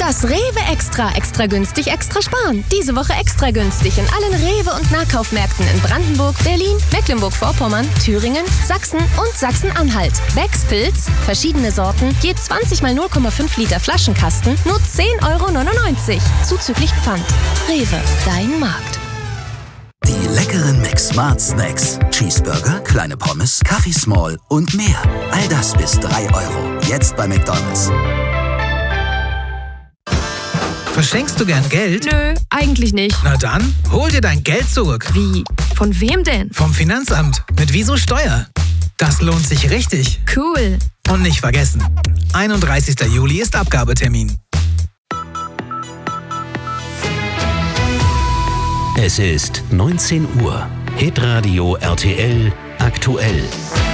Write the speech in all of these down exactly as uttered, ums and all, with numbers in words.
Das Rewe Extra. Extra günstig, extra sparen. Diese Woche extra günstig in allen Rewe- und Nahkaufmärkten in Brandenburg, Berlin, Mecklenburg-Vorpommern, Thüringen, Sachsen und Sachsen-Anhalt. Becks Pilz, verschiedene Sorten, je zwanzig mal null Komma fünf Liter Flaschenkasten, nur zehn Euro neunundneunzig. Zuzüglich Pfand. Rewe, dein Markt. Die leckeren McSmart Snacks. Cheeseburger, kleine Pommes, Kaffee Small und mehr. All das bis drei Euro. Jetzt bei McDonald's. Verschenkst du gern Geld? Nö, eigentlich nicht. Na dann, hol dir dein Geld zurück. Wie? Von wem denn? Vom Finanzamt. Mit Wieso Steuer. Das lohnt sich richtig. Cool. Und nicht vergessen, einunddreißigster Juli ist Abgabetermin. Es ist neunzehn Uhr. Hitradio R T L aktuell.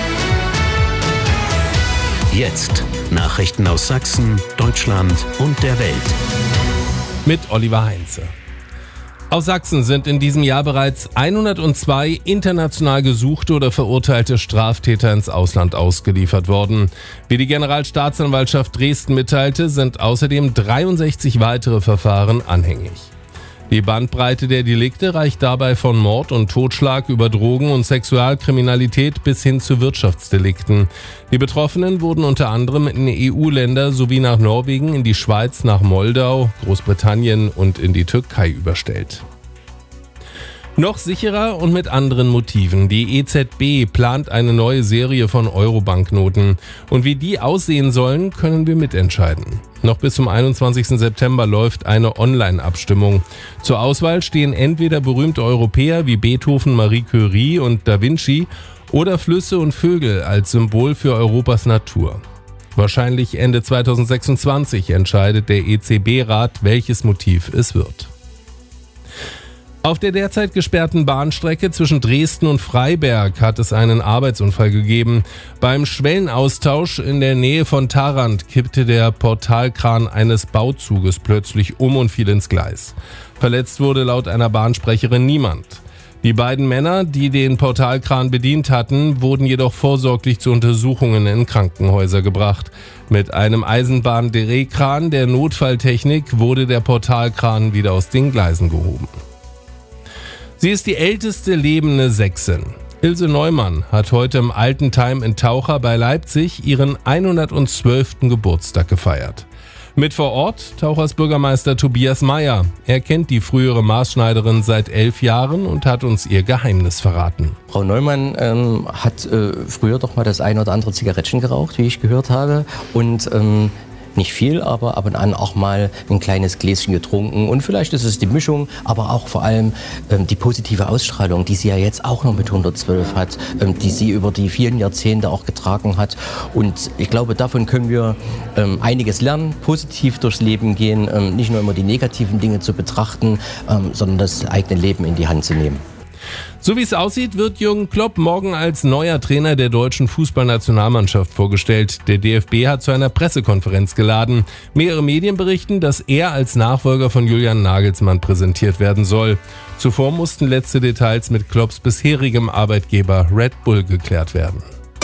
Jetzt Nachrichten aus Sachsen, Deutschland und der Welt. Mit Oliver Heinze. Aus Sachsen sind in diesem Jahr bereits hundertzwei international gesuchte oder verurteilte Straftäter ins Ausland ausgeliefert worden. Wie die Generalstaatsanwaltschaft Dresden mitteilte, sind außerdem dreiundsechzig weitere Verfahren anhängig. Die Bandbreite der Delikte reicht dabei von Mord und Totschlag über Drogen- und Sexualkriminalität bis hin zu Wirtschaftsdelikten. Die Betroffenen wurden unter anderem in E U-Länder sowie nach Norwegen, in die Schweiz, nach Moldau, Großbritannien und in die Türkei überstellt. Noch sicherer und mit anderen Motiven. Die E Z B plant eine neue Serie von Euro-Banknoten. Und wie die aussehen sollen, können wir mitentscheiden. Noch bis zum einundzwanzigsten September läuft eine Online-Abstimmung. Zur Auswahl stehen entweder berühmte Europäer wie Beethoven, Marie Curie und Da Vinci oder Flüsse und Vögel als Symbol für Europas Natur. Wahrscheinlich Ende zweitausendsechsundzwanzig entscheidet der E Z B-Rat, welches Motiv es wird. Auf der derzeit gesperrten Bahnstrecke zwischen Dresden und Freiberg hat es einen Arbeitsunfall gegeben. Beim Schwellenaustausch in der Nähe von Tharandt kippte der Portalkran eines Bauzuges plötzlich um und fiel ins Gleis. Verletzt wurde laut einer Bahnsprecherin niemand. Die beiden Männer, die den Portalkran bedient hatten, wurden jedoch vorsorglich zu Untersuchungen in Krankenhäuser gebracht. Mit einem Eisenbahn-Drehkran der Notfalltechnik wurde der Portalkran wieder aus den Gleisen gehoben. Sie ist die älteste lebende Sächsin. Ilse Neumann hat heute im Altentheim in Taucher bei Leipzig ihren hundertzwölften Geburtstag gefeiert. Mit vor Ort Tauchers Bürgermeister Tobias Meyer. Er kennt die frühere Maßschneiderin seit elf Jahren und hat uns ihr Geheimnis verraten. Frau Neumann ähm, hat äh, früher doch mal das ein oder andere Zigarettchen geraucht, wie ich gehört habe. Und ähm, nicht viel, aber ab und an auch mal ein kleines Gläschen getrunken. Und vielleicht ist es die Mischung, aber auch vor allem ähm, die positive Ausstrahlung, die sie ja jetzt auch noch mit hundertzwölf hat, ähm, die sie über die vielen Jahrzehnte auch getragen hat. Und ich glaube, davon können wir ähm, einiges lernen, positiv durchs Leben gehen, ähm, nicht nur immer die negativen Dinge zu betrachten, ähm, sondern das eigene Leben in die Hand zu nehmen. So wie es aussieht, wird Jürgen Klopp morgen als neuer Trainer der deutschen Fußballnationalmannschaft vorgestellt. Der D F B hat zu einer Pressekonferenz geladen. Mehrere Medien berichten, dass er als Nachfolger von Julian Nagelsmann präsentiert werden soll. Zuvor mussten letzte Details mit Klopps bisherigem Arbeitgeber Red Bull geklärt werden.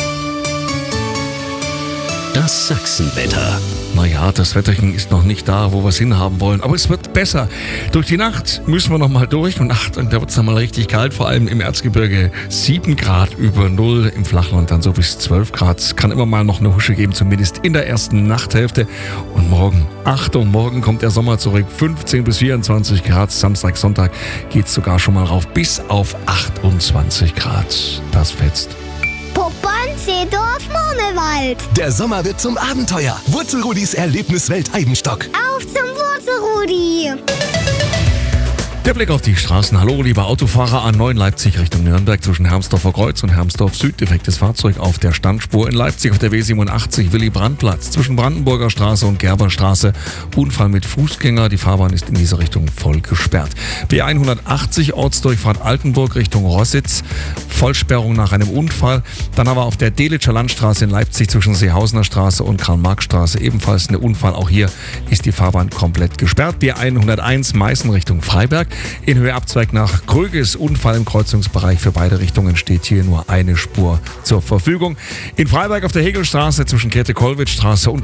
Das Sachsenwetter. Naja, das Wetterchen ist noch nicht da, wo wir es hinhaben wollen. Aber es wird besser. Durch die Nacht müssen wir noch mal durch. Und ach, und da wird es dann mal richtig kalt. Vor allem im Erzgebirge sieben Grad über Null. Im Flachland dann so bis zwölf Grad. Es kann immer mal noch eine Husche geben, zumindest in der ersten Nachthälfte. Und morgen, Achtung, morgen kommt der Sommer zurück. fünfzehn bis vierundzwanzig Grad. Samstag, Sonntag geht es sogar schon mal rauf bis auf achtundzwanzig Grad. Das fetzt. Seedorf Murmelwald. Der Sommer wird zum Abenteuer. Wurzelrudis Erlebniswelt Eibenstock. Auf zum Wurzelrudi. Der Blick auf die Straßen. Hallo, lieber Autofahrer, A neun Leipzig Richtung Nürnberg zwischen Hermsdorfer Kreuz und Hermsdorf Süd. Defektes Fahrzeug auf der Standspur. In Leipzig auf der W siebenundachtzig Willy-Brandt-Platz zwischen Brandenburger Straße und Gerberstraße. Unfall mit Fußgänger. Die Fahrbahn ist in diese Richtung voll gesperrt. B hundertachtzig Ortsdurchfahrt Altenburg Richtung Rossitz. Vollsperrung nach einem Unfall. Dann aber auf der Delitscher Landstraße in Leipzig zwischen Seehausener Straße und Karl-Marx-Straße ebenfalls ein Unfall. Auch hier ist die Fahrbahn komplett gesperrt. B hunderteins Meißen Richtung Freiberg. In Höhe Abzweig nach Kröges. Unfall im Kreuzungsbereich. Für beide Richtungen steht hier nur eine Spur zur Verfügung. In Freiberg auf der Hegelstraße zwischen Käthe-Kollwitz-Straße und